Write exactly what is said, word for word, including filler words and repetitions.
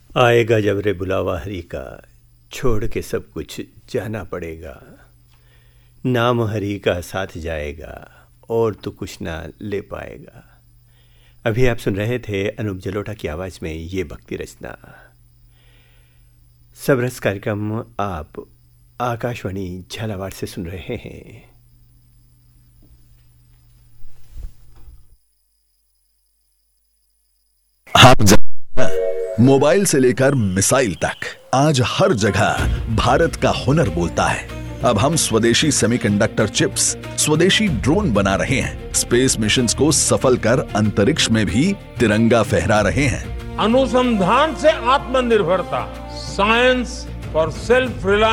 आएगा जब रे बुलावा हरि का, छोड़ के सब कुछ जाना पड़ेगा। नाम हरि का साथ जाएगा और तो कुछ ना ले पाएगा। अभी आप सुन रहे थे अनूप जलोटा की आवाज में ये भक्ति रचना। सब रस कार्यक्रम आप आकाशवाणी झालावाड़ से सुन रहे हैं। आप मोबाइल से लेकर मिसाइल तक आज हर जगह भारत का हुनर बोलता है। अब हम स्वदेशी सेमीकंडक्टर चिप्स, स्वदेशी ड्रोन बना रहे हैं। स्पेस मिशंस को सफल कर अंतरिक्ष में भी तिरंगा फहरा रहे हैं। अनुसंधान से आत्मनिर्भरता, साइंस फॉर सेल्फ रिलायंस